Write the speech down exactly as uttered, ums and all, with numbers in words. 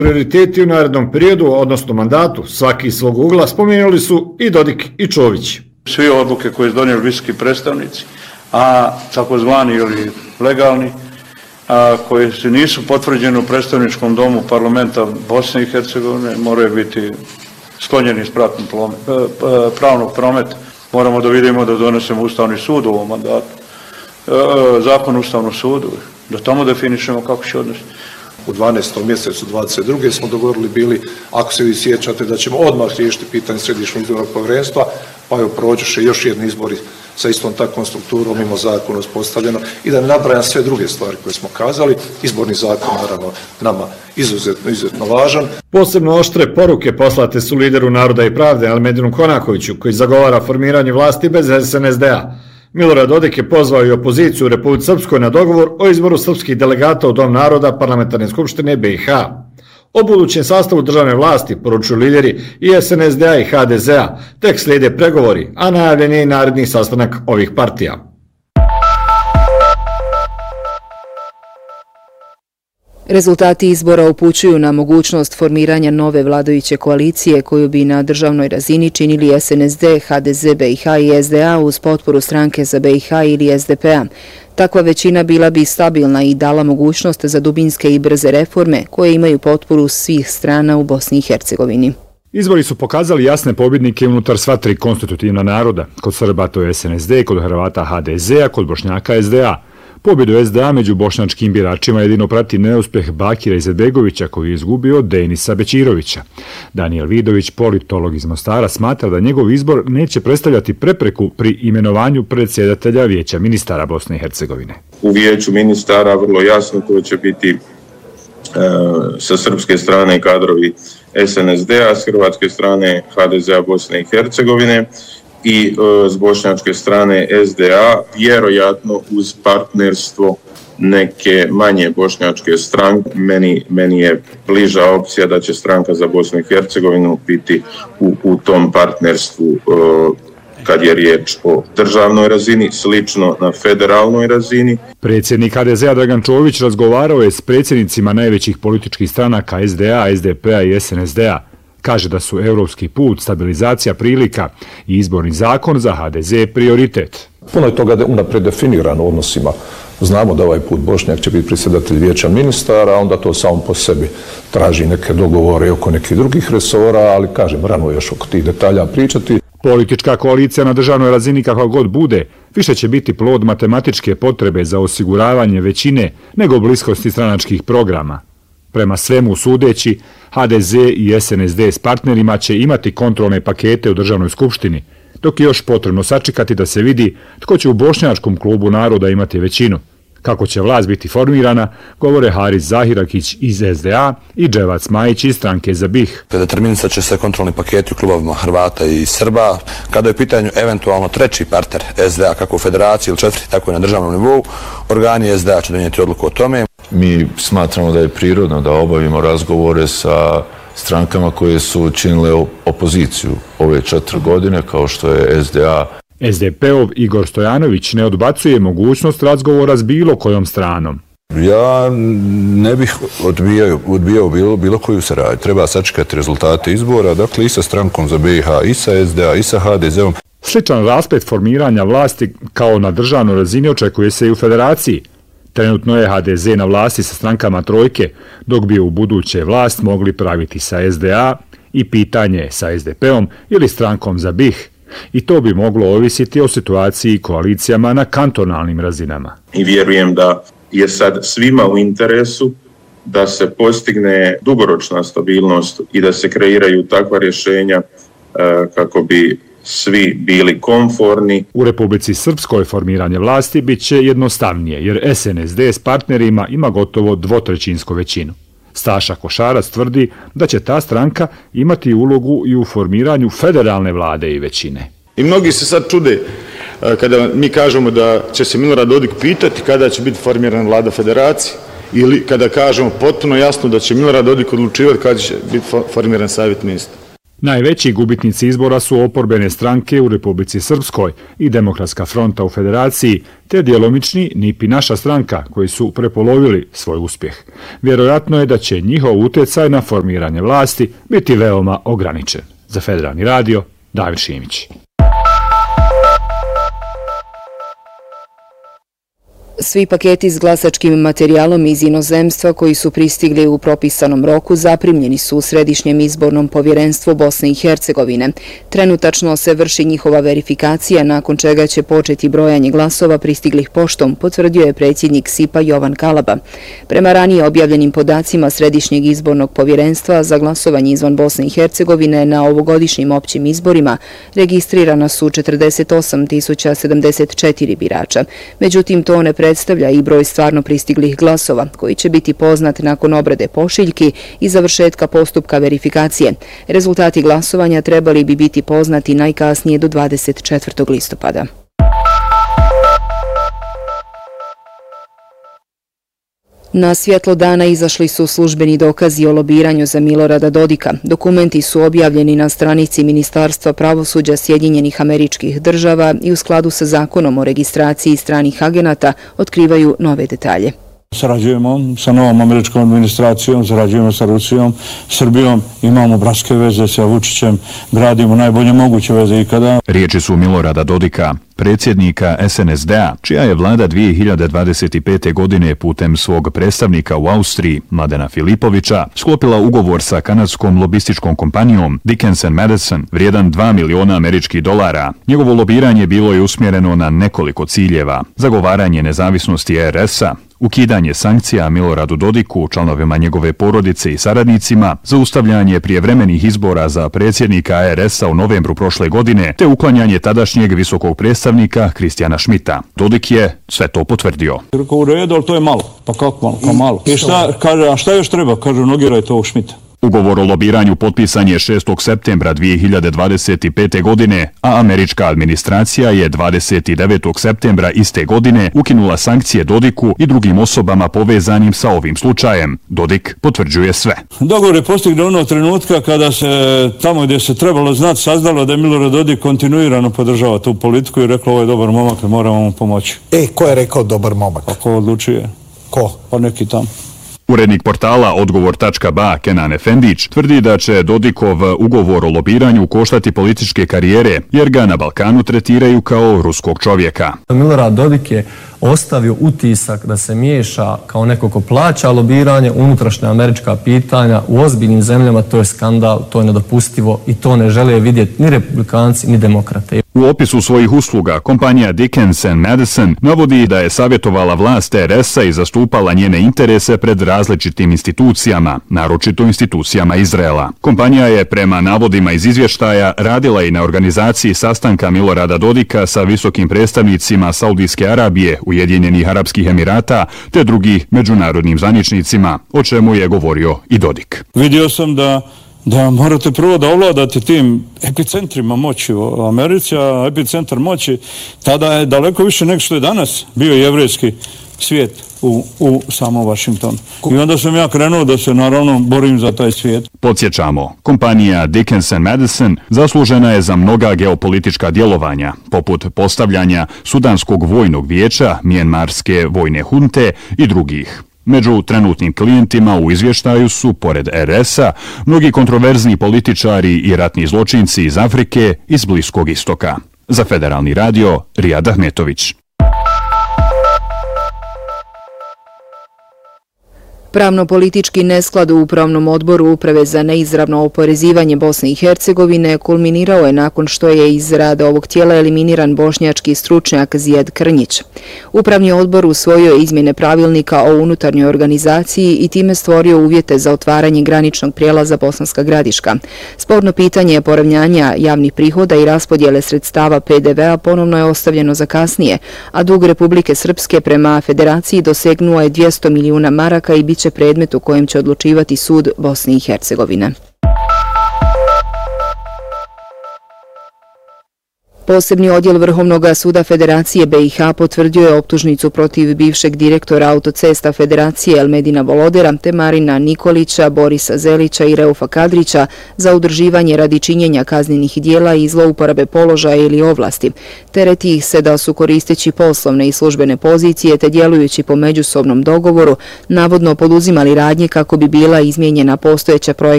Prioriteti u narednom periodu, odnosno mandatu, svaki iz svog ugla, spomenuli su i Dodik i Čović. Svi odluke koje su donijeli visoki predstavnici, a takozvani ili legalni, a koji se nisu potvrđeni u predstavničkom domu parlamenta Bosne i Hercegovine, moraju biti sklonjeni iz pravnog prometa. Moramo da vidimo da donesemo Ustavni sud u ovom mandatu, zakon o Ustavnom sudu, da tamo definišemo kako će odnositi. U dvanaestom mjesecu dvadeset druge smo dogovorili bili, ako se vi sjećate, da ćemo odmah riješiti pitanje Središnjeg izbornog povjerenstva, pa joj prođeše još jedni izbori sa istom takvom strukturom, mimo zakona uspostavljeno, i da ne nabrajam sve druge stvari koje smo kazali. Izborni zakon, naravno, nama izuzetno, izuzetno važan. Posebno oštre poruke poslate su lideru Naroda i pravde Almedinu Konakoviću, koji zagovara formiranje vlasti bez es en es de a. Milorad Dodik je pozvao i opoziciju u Republici Srpskoj na dogovor o izboru srpskih delegata u Dom naroda Parlamentarne skupštine be i ha. O budućem sastavu državne vlasti poručuju lideri i es en es de a i ha de ze a, tek slijede pregovori, a najavljen je i naredni sastanak ovih partija. Rezultati izbora upućuju na mogućnost formiranja nove vladajuće koalicije koju bi na državnoj razini činili es en es de, ha de ze, be i ha i es de a uz potporu stranke za be i ha ili es de pe a. Takva većina bila bi stabilna i dala mogućnost za dubinske i brze reforme koje imaju potporu svih strana u Bosni i Hercegovini. Izbori su pokazali jasne pobjednike unutar sva tri konstitutivna naroda. Kod Srba to je es en es de, kod Hrvata ha de ze, a kod Bošnjaka es de a. Pobjedu es de a među bošnjačkim biračima jedino prati neuspjeh Bakira Izetbegovića koji je izgubio od Denisa Bećirovića. Danijel Vidović, politolog iz Mostara, smatra da njegov izbor neće predstavljati prepreku pri imenovanju predsjedatelja Vijeća ministara Bosne i Hercegovine. U Vijeću ministara vrlo jasno ko će biti e, sa srpske strane kadrovi es en es de a, s hrvatske strane ha de ze a Bosne i Hercegovine i e, s bošnjačke strane es de a, vjerojatno uz partnerstvo neke manje bošnjačke stranke. Meni, meni je bliža opcija da će stranka za Bosnu i Hercegovinu biti u, u tom partnerstvu e, kad je riječ o državnoj razini, slično na federalnoj razini. Predsjednik ha de ze a Dragan Čović razgovarao je s predsjednicima najvećih političkih stranaka es de a, es de pe a i es en es de a. Kaže da su europski put, stabilizacija prilika i izborni zakon za ha de ze prioritet. Puno je toga unaprijed definirano u odnosima. Znamo da ovaj put Bošnjak će biti predsjedatelj Vijeća ministara, onda to samo po sebi traži neke dogovore oko nekih drugih resora, ali kažem, rano je još oko tih detalja pričati. Politička koalicija na državnoj razini kakva god bude, više će biti plod matematičke potrebe za osiguravanje većine nego bliskosti stranačkih programa. Prema svemu sudeći, ha de ze i es en es de s partnerima će imati kontrolne pakete u državnoj skupštini, dok je još potrebno sačekati da se vidi tko će u bošnjačkom klubu naroda imati većinu. Kako će vlast biti formirana, govore Haris Zahirakić iz es de a i Dževac Majić iz stranke za be i ha. Determinisat će se kontrolni paketi u klubovima Hrvata i Srba. Kada je u pitanju eventualno treći partner es de a, kako u federaciji ili četvrti, tako i na državnom nivou, organi es de a će donijeti odluku o tome. Mi smatramo da je prirodno da obavimo razgovore sa strankama koje su činile opoziciju ove četiri godine, kao što je es de a. es de pe-ov Igor Stojanović ne odbacuje mogućnost razgovora s bilo kojom stranom. Ja ne bih odbijao, odbijao bilo, bilo koju saradnju. Treba sačekati rezultate izbora, dakle i sa strankom za be i ha, i sa es de a, i sa ha de ze-om. Sličan rasplet formiranja vlasti kao na državnoj razini očekuje se i u federaciji. Trenutno je ha de ze na vlasti sa strankama trojke, dok bi u buduće vlast mogli praviti sa es de a i pitanje sa es de pe-om ili strankom za be i ha. I to bi moglo ovisiti o situaciji i koalicijama na kantonalnim razinama. I vjerujem da je sad svima u interesu da se postigne dugoročna stabilnost i da se kreiraju takva rješenja e, kako bi svi bili komforni. U Republici Srpskoj formiranje vlasti bit će jednostavnije, jer es en es de s partnerima ima gotovo dvotrećinsku većinu. Staša Košarac tvrdi da će ta stranka imati ulogu i u formiranju federalne vlade i većine. I mnogi se sad čude kada mi kažemo da će se Milorad Dodik pitati kada će biti formirana vlada federacije ili kada kažemo potpuno jasno da će Milorad Dodik odlučivati kada će biti formiran savjet ministra. Najveći gubitnici izbora su oporbene stranke u Republici Srpskoj i Demokratska fronta u Federaciji, te djelomični N I P i Naša stranka, koji su prepolovili svoj uspjeh. Vjerojatno je da će njihov utjecaj na formiranje vlasti biti veoma ograničen. Za Federalni radio, David Šimić. Svi paketi s glasačkim materijalom iz inozemstva koji su pristigli u propisanom roku zaprimljeni su u Središnjem izbornom povjerenstvu Bosne i Hercegovine. Trenutačno se vrši njihova verifikacija, nakon čega će početi brojanje glasova pristiglih poštom, potvrdio je predsjednik S I P-a Jovan Kalaba. Prema ranije objavljenim podacima Središnjeg izbornog povjerenstva za glasovanje izvan Bosne i Hercegovine na ovogodišnjim općim izborima registrirana su četrdeset osam tisuća sedamdeset četiri birača. Međutim, to ne predstavlja i broj stvarno pristiglih glasova, koji će biti poznat nakon obrade pošiljki i završetka postupka verifikacije. Rezultati glasovanja trebali bi biti poznati najkasnije do dvadeset četvrtog listopada. Na svjetlo dana izašli su službeni dokazi o lobiranju za Milorada Dodika. Dokumenti su objavljeni na stranici Ministarstva pravosuđa Sjedinjenih Američkih Država i u skladu sa zakonom o registraciji stranih agenata otkrivaju nove detalje. Sarađujemo sa novom američkom administracijom, sarađujemo sa Rusijom, Srbijom, imamo bratske veze sa Vučićem, gradimo najbolje moguće veze ikada. Riječi su Milorada Dodika, predsjednika S N S D-a, čija je vlada dvije hiljade dvadeset pete. godine putem svog predstavnika u Austriji, Mladena Filipovića, sklopila ugovor sa kanadskom lobističkom kompanijom Dickens and Madison, vrijedan dva miliona američkih dolara. Njegovo lobiranje bilo je usmjereno na nekoliko ciljeva: zagovaranje nezavisnosti R S-a, ukidanje sankcija Miloradu Dodiku, članovima njegove porodice i saradnicima, zaustavljanje prijevremenih izbora za predsjednika R S-a u novembru prošle godine, te uklanjanje tadašnjeg visokog predstavnika Kristijana Šmita. Dodik je sve to potvrdio. Rekao, u redu, ali to je malo. Pa kako malo? Pa malo. I šta, kaže, a šta još treba? Kaže, nogirajte ovog Šmita. Ugovor o lobiranju potpisan je šestog septembra dvije hiljade dvadeset pete. godine, a američka administracija je dvadeset devetog septembra iste godine ukinula sankcije Dodiku i drugim osobama povezanim sa ovim slučajem. Dodik potvrđuje sve. Dogovor je postignuo onog trenutka kada se tamo gdje se trebalo znati saznalo da je Milorad Dodik kontinuirano podržava tu politiku i rekao, ovo je dobar momak, moramo mu pomoći. E, ko je rekao dobar momak? A ko odlučuje? Ko? Pa neki tamo. Urednik portala Odgovor tačka ba Kenan Efendić tvrdi da će Dodikov ugovor o lobiranju koštati političke karijere, jer ga na Balkanu tretiraju kao ruskog čovjeka. Milorad Dodik je ostavio utisak da se miješa kao neko ko plaća lobiranje, unutrašnja američka pitanja. U ozbiljnim zemljama to je skandal, to je nedopustivo i to ne žele vidjeti ni republikanci ni demokrate. U opisu svojih usluga kompanija Dickens and Madison navodi da je savjetovala vlast R S-a i zastupala njene interese pred različitim institucijama, naročito institucijama Izraela. Kompanija je prema navodima iz izvještaja radila i na organizaciji sastanka Milorada Dodika sa visokim predstavnicima Saudijske Arabije, Ujedinjenih Arapskih Emirata te drugih međunarodnim zvaničnicima, o čemu je govorio i Dodik. Vidio sam da da morate prvo da ovladate tim epicentrima moći u Americi, a epicentar moći tada je daleko više nego što je danas bio jevrejski svijet u, u samom Vašingtonu. I onda sam ja krenuo da se naravno borim za taj svijet. Podsjećamo, kompanija Dickens and Madison zaslužena je za mnoga geopolitička djelovanja, poput postavljanja Sudanskog vojnog vijeća, Mijenmarske vojne hunte i drugih. Među trenutnim klijentima u izvještaju su, pored R S-a, mnogi kontroverzni političari i ratni zločinci iz Afrike i iz Bliskog istoka. Za Federalni radio, Rijad Ahmetović. Pravno-politički nesklad u Upravnom odboru Uprave za neizravno oporezivanje Bosne i Hercegovine kulminirao je nakon što je iz rada ovog tijela eliminiran bošnjački stručnjak Zijed Krnjić. Upravni odbor usvojio je izmjene pravilnika o unutarnjoj organizaciji i time stvorio uvjete za otvaranje graničnog prijelaza Bosanska Gradiška. Sporno pitanje poravnjanja javnih prihoda i raspodjele sredstava P D V-a ponovno je ostavljeno za kasnije, a dug Republike Srpske prema Federaciji dosegnuo je dvjesto milijuna maraka i bit će predmet u kojem će odlučivati sud Bosne i Hercegovine. Posebni odjel Vrhovnog suda Federacije B i H potvrdio je optužnicu protiv bivšeg direktora autocesta Federacije Elmedina Volodera te Marina Nikolića, Borisa Zelića i Reufa Kadrića za udruživanje radi činjenja kaznenih dijela i zlouporabe položaja ili ovlasti. Tereti ih se da su koristeći poslovne i službene pozicije te djelujući po međusobnom dogovoru navodno poduzimali radnje kako bi bila izmijenjena postojeća projekta